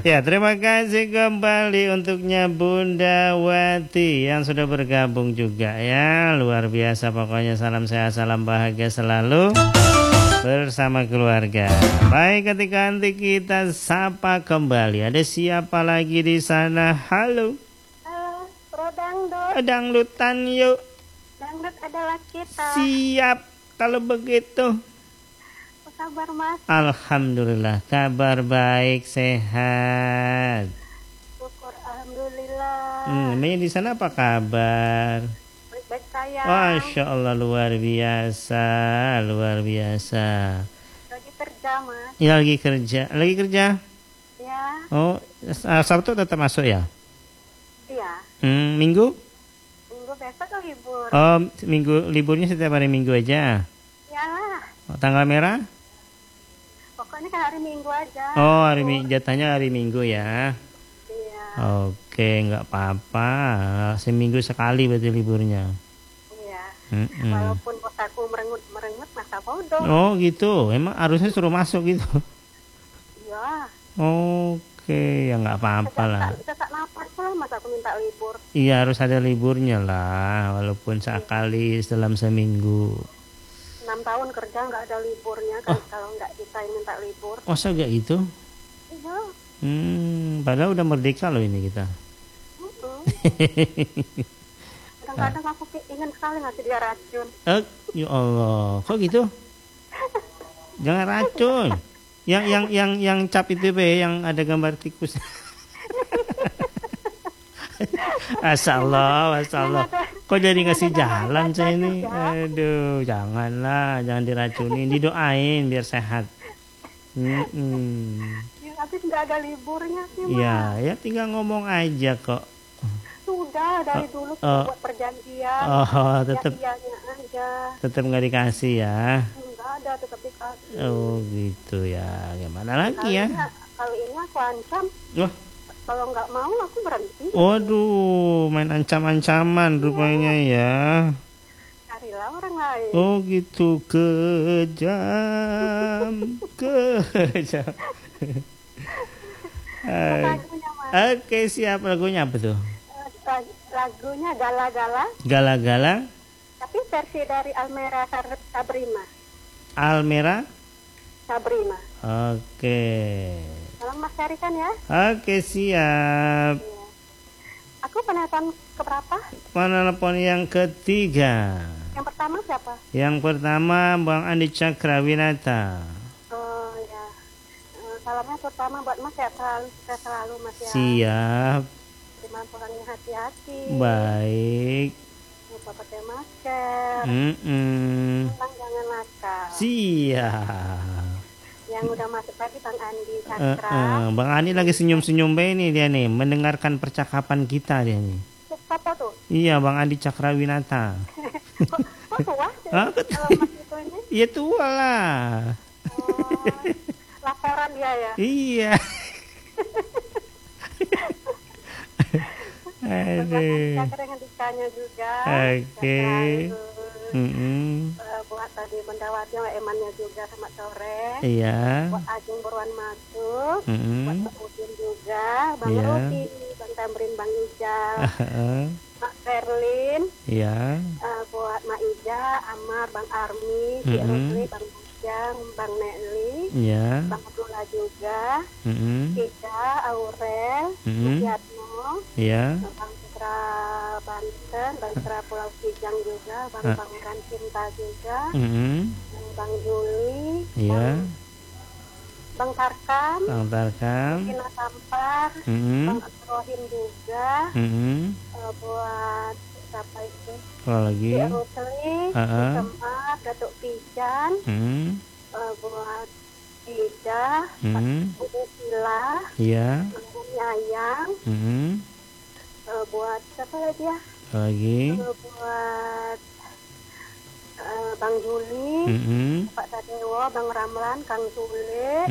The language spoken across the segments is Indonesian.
Ya, terima kasih kembali untuknya Bunda Wati yang sudah bergabung juga ya. Luar biasa pokoknya, salam sehat, salam bahagia selalu bersama keluarga. Baik, ketika nanti kita sapa kembali. Ada siapa lagi di sana? Halo. Halo, Bro Dangdut. Dangdutan yuk. Dangdut adalah kita. Siap kalau begitu. Apa kabar, Mas? Alhamdulillah, kabar baik, sehat. Syukur, alhamdulillah. Ini di sana apa kabar? Baik-baik sayang. Masya Allah, luar biasa, luar biasa. Lagi kerja, Mas. Ya, lagi kerja. Ya. Oh, Sabtu tetap masuk ya? Iya. Minggu? Minggu besok tuh libur. Oh, minggu liburnya setiap hari Minggu aja. Iyalah. Oh, tanggal merah? Pokoknya kan hari Minggu aja. Oh, jatahnya hari Minggu ya. Iya. Oke, nggak apa-apa. Seminggu sekali berarti liburnya. Iya. Mm-mm. Walaupun bos aku merengut masa bodoh. Oh gitu, emang harusnya suruh masuk gitu. Iya. Oke, ya nggak apa-apa lah. Sesak napas lah masa aku minta libur. Iya, harus ada liburnya lah, walaupun sekali dalam seminggu. 6 tahun kerja nggak ada liburnya kan, kalau nggak kita yang minta libur. Masa gak itu? Iya. Padahal udah merdeka loh ini kita. Kadang-kadang aku ingin sekali ngasih dia racun. Ya Allah, kok gitu? Jangan racun. Yang cap itu yang ada gambar tikus. Masyaallah. Kok jadi ngasih jalan saya ini? Aduh, janganlah, jangan diracunin, didoain biar sehat. Ya, tapi nggak ada liburnya sih, Mas. Iya, ya tinggal ngomong aja kok. Sudah dari dulu buat perjanjian. Tetap aja. Tetap nggak dikasih ya. Nggak ada, tetap dikasih. Oh gitu ya. Gimana lagi ya? Kali ini aku ancam. Kalau nggak mau aku berhenti. Waduh, main ancam-ancaman rupanya ya. Carilah orang lain. Oh gitu, kejam. Oke, siap. Lagunya apa tuh? Lagunya Gala-Gala. Gala-Gala. Tapi versi dari Almera Sabrina. Almera Sabrina. Oke. Salam Mas Cari kan ya? Oke, siap. Iya. Aku penelpon keberapa? Penelpon yang ketiga. Yang pertama siapa? Yang pertama Bang Andi Cakrawinata. Oh ya. Salamnya pertama buat Mas ya, selalu Mas ya. Siap. Terima pulangnya hati-hati. Baik. Lupa pakai masker. Pulang jangan nakal. Siap. Yang udah masuk tadi Bang Andi Cakra. Bang Andi lagi senyum-senyum ini dia nih, mendengarkan percakapan kita dia nih. Siapa tuh? Iya, Bang Andi Cakrawinata. Kok tua? Kalau Mas itu ini? Iya tua lah. Laporan dia ya? Iya. Aduh. Dengan dikanya juga. Oke. Buat tadi Bendawati sama Emannya juga selamat sore. Iya. Buat Ajeng Berwan masuk. Buat Mbak Udin juga. Bang Iya. Rodi, Bang Tamrin, Bang Ijal. Mak Berlin. Iya. Buat Mak Ija, Amar, Bang Armi, Si Rosli, Bang Bujang, Bang Nelly. Iya. Bang Abdullah juga. Ida, Aurel, Yatno. Iya. Bang Putra Banten, Bang Putra Pulau Kijang juga, Bang Pangeran Cinta juga, Bang Juli, Iya. Bang Tarkam, Ina Tampar, Bang Rohim juga, buat siapa itu? Kalau lagi? Rutli, Semar, Datuk Pijan, buat Ida, Ibu Sila, iya. Nyayang, buat siapa lagi ya? Lagi. Buat Bang Juli, Pak Sadewo, Bang Ramlan, Kang Sule,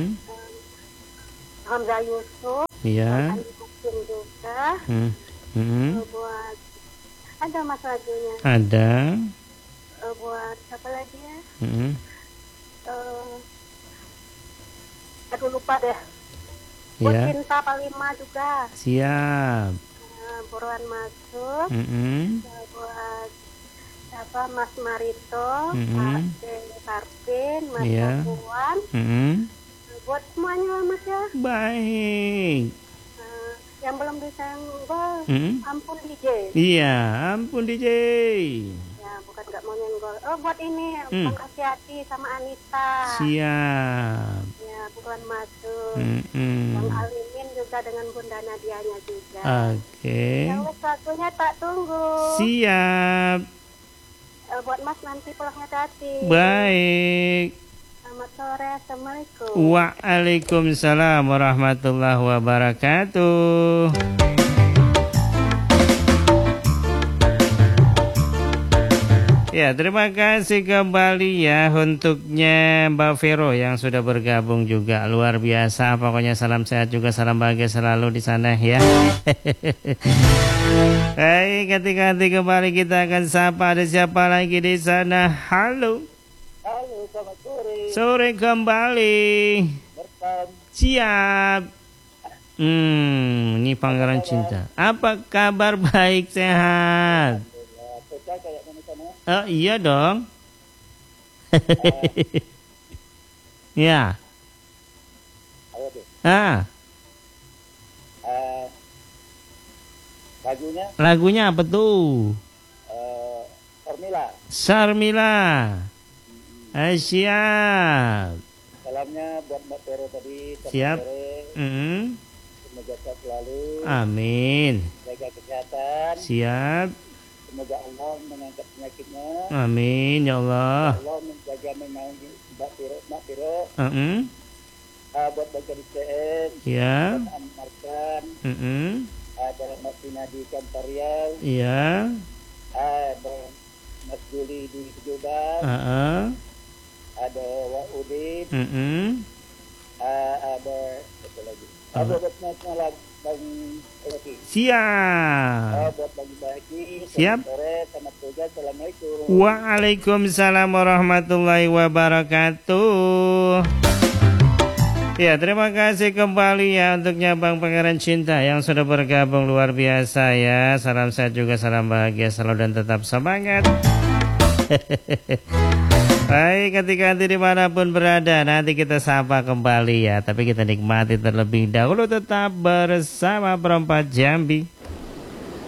Hamzah Yusuf, iya. Andi Kusin juga, buat ada mas lagunya. Ada. Buat siapa lagi ya? Aduh lupa deh. Buat Ya. Cinta Palima juga. Siap. Buruan masuk. Mm-mm. Buat apa Mas Marito, Mm-mm. Pak Karpin, Mas Iya. Puan. Mm-mm. Buat semuanya lah Mas ya. Baik. Yang belum disenggol, Mm-mm. ampun DJ. Iya, ampun DJ. Ya bukan nggak mau nyenggol. Oh buat ini Mm. Bang Asyati sama Anita. Siap. Ya buruan masuk. Mm-mm. Bang Alimin juga dengan Bunda Nadianya juga. Oke. Ya wes lagunya tak tunggu. Siap. Buat Mas nanti pulangnya hati. Baik. Selamat sore, Assalamualaikum. Waalaikumsalam warahmatullahi wabarakatuh. Ya, terima kasih kembali ya untuknya Mbak Vero yang sudah bergabung juga. Luar biasa, pokoknya salam sehat juga, salam bahagia selalu di sana ya. Baik, ganti-ganti kembali kita akan sapa, ada siapa lagi di sana? Halo. Halo, selamat sore. Sore kembali. Bertam. Siap. Ini Pangeran Cinta. Apa kabar? Baik, sehat. Pecah kayak mana sana? Oh iya dong. Ya. Ayo deh. Lagunya apa tuh? Formula. Sarmila. Siap. Salamnya buat Mbak Vero tadi. Siap. Semoga sehat selalu. Amin. Jaga kesehatan. Siap. Semoga Allah mengangkat penyakitnya. Amin ya Allah. Allah menjaga menaungi Mbak Vero. Buat baca di CN. Ya. Buat Amarkan. Ada Mas Tina di Kampariau. Iya. Ada Mas Juli di Jombang. Ada Wak Udin. Ada apa lagi? Ada buat semua Bang Eki. Siap. Buat Bang Bahki. Siap. Selamat sore, selamat kerja. Assalamualaikum. Waalaikumsalam warahmatullahi wabarakatuh. Ya, terima kasih kembali ya untuknya Bang Pangeran Cinta yang sudah bergabung, luar biasa ya. Salam sehat juga, salam bahagia selalu dan tetap semangat. Baik, ganti-ganti dimanapun berada, nanti kita sapa kembali ya. Tapi kita nikmati terlebih dahulu, tetap bersama Perempat Jambi.